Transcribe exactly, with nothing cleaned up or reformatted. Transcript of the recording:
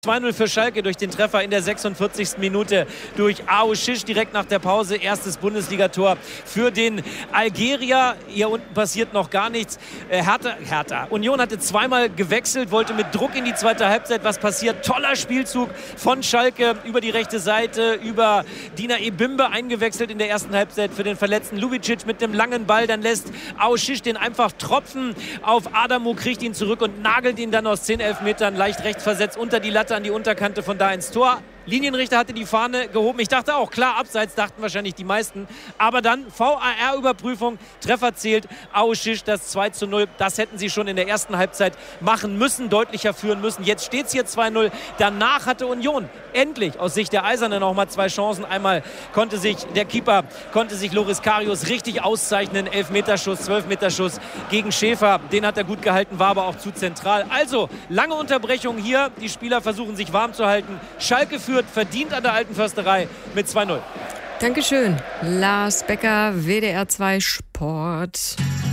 zwei null für Schalke durch den Treffer in der sechsundvierzigsten Minute durch Ao Šiš direkt nach der Pause. Erstes Bundesligator für den Algerier. Hier unten passiert noch gar nichts. Äh, Hertha, Hertha. Union hatte zweimal gewechselt, wollte mit Druck in die zweite Halbzeit. Was passiert? Toller Spielzug von Schalke über die rechte Seite, über Dina Ebimbe eingewechselt in der ersten Halbzeit für den verletzten Lubicic mit dem langen Ball. Dann lässt Ao Šiš den einfach tropfen auf Adamo, kriegt ihn zurück und nagelt ihn dann aus zehn, elf Metern leicht rechts versetzt unter die Latte an die Unterkante, von da ins Tor. Linienrichter hatte die Fahne gehoben. Ich dachte auch, klar, abseits dachten wahrscheinlich die meisten. Aber dann V A R-Überprüfung, Treffer zählt, Ao Šiš, das zwei zu null. Das hätten sie schon in der ersten Halbzeit machen müssen, deutlicher führen müssen. Jetzt steht es hier zwei null. Danach hatte Union endlich aus Sicht der Eisernen noch mal zwei Chancen. Einmal konnte sich der Keeper, konnte sich Loris Karius richtig auszeichnen. Elfmeterschuss, Zwölfmeterschuss gegen Schäfer. Den hat er gut gehalten, war aber auch zu zentral. Also, lange Unterbrechung hier. Die Spieler versuchen sich warm zu halten. Schalke führt verdient an der Alten Försterei mit zwei null. Dankeschön. Lars Becker, W D R zwei Sport.